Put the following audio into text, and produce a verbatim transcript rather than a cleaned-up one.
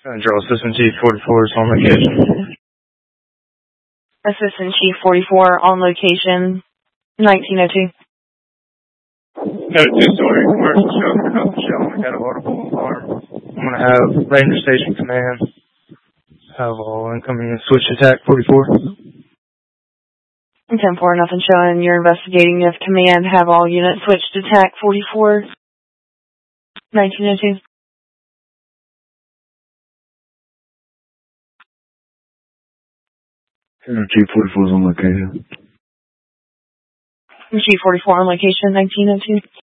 Uh, Drill Assistant Chief forty-four is on location. Assistant Chief forty-four on location, nineteen oh two. Got a two-story commercial shelter, health shelter. Got a audible alarm. I'm going to have Ranger Station Command have all incoming and switch attack forty-four. ten four, nothing showing. You're investigating if command have all units switched to TAC forty-four, nineteen oh two. Chief forty-four is on location. Chief forty-four on location, nineteen oh two.